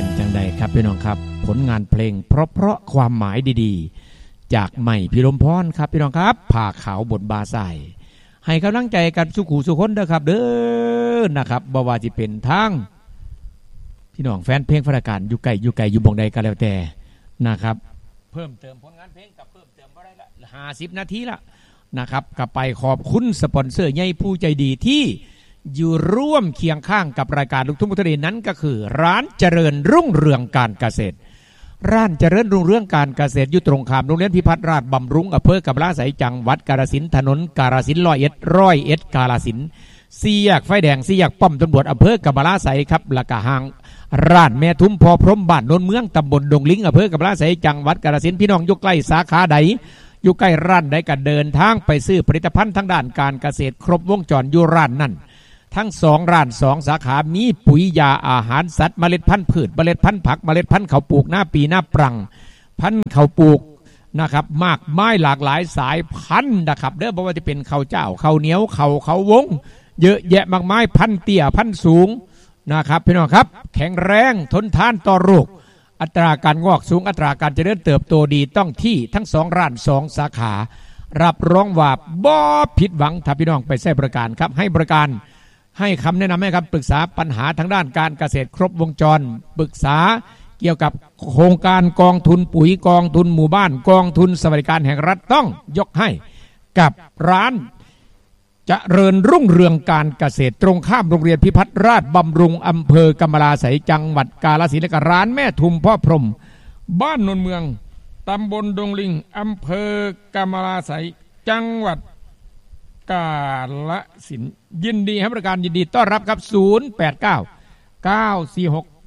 จังใดครับพี่น้องครับผลงานเพลงเพราะความหมายดีๆจากใหม่พิรมพรครับพี่น้องครับผ่าขาวบทบาใส่ให้กำลังใจกันสุขุสุคนเด้อครับเด้อนะครับบ่ว่าจะเป็นทางพี่น้องแฟนเพลงฝรั่งอยู่ไกลอยู่บ่งใดก็แล้วแต่นะครับเพิ่มเติมผลงานเพลงกับเพิ่มเติมบ่ได้ละ50นาทีละนะครับกลับไปขอบคุณสปอนเซอร์ใหญ่ผู้ใจดีที่อยู่ร่วมเคียงข้างกับรายการลูกทุ่งพุทธเดชนั้นก็คือร้านเจริญรุ่งเรืองการเกษตรร้านเจริญรุ่งเรืองการเกษตรอยู่ตรงข้ามโรงเรียนพิพัฒน์ราชบำรุงอำเภอกำลาไสจังหวัดกาฬสินธุ์ถนนกาฬสินธุ์ร้อยเอ็ดกาฬสินธุ์สี่แยกไฟแดงสี่แยกป้อมตำรวจอำเภอกำลาไสครับและก็ห้างร้านแม่ทุมพอพรหมบ้านโนนเมืองตำบลดงลิงอำเภอกำลาไสจังหวัดกาฬสินธุ์พี่น้องอยู่ใกล้สาขาใดอยู่ใกล้ร้านใดก็เดินทางไปซื้อผลิตภัณฑ์ทางด้านการเกษตรครบวงจรอยู่ร้านนั้นทั้ง2ร้าน2สาขามีปุ๋ยยาอาหารสัตว์เมล็ดพันธุ์พืชเมล็ดพันธุ์ผักเมล็ดพันธุ์ข้าวปลูกหน้าปีหน้าปรังพันธุ์ข้าวปลูกนะครับมากมายหลากหลายสายพันธุ์นะครับเด้อบ่ว่าจะเป็นข้าวเจ้าข้าวเหนียวข้าววงเยอะแยะมากมายพันธุ์เตี้ยพันธุ์สูงนะครับพี่น้องครับแข็งแรงทนทานต่อโรคอัตราการงอกสูงอัตราการเจริญเติบโตดีต้องที่ทั้ง2ร้าน2สาขารับรองว่าบ่ผิดหวังถ้าพี่น้องไปใช้บริการครับให้บริการให้คำแนะนำให้ครับปรึกษาปัญหาทางด้านการเกษตรครบวงจรปรึกษาเกี่ยวกับโครงการกองทุนปุ๋ยกองทุนหมู่บ้านกองทุนสวัสดิการแห่งรัฐต้องยกให้กับร้านเจริญรุ่งเรืองการเกษตรตรงข้ามโรงเรียนพิพัฒน์ราชบำรุงอำเภอกำมะลาไสจังหวัดกาฬสินธุ์และก็ร้านแม่ทุมพ่อพรหมบ้านโนนเมืองตำบลดงลิงอำเภอกำมะลาไสจังหวัดกาฬสินธุ์ยินดีให้บริการยินดีต้อนรับครับ089 946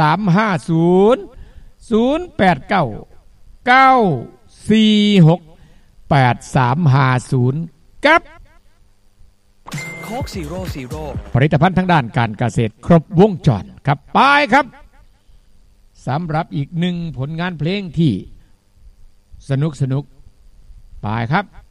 8350 089 946 8350กับโค้กซีโร่ผลิตภัณฑ์ทางด้านการเกษตรครบวงจรครับไปครับสำหรับอีกหนึ่งผลงานเพลงที่สนุกไปครับ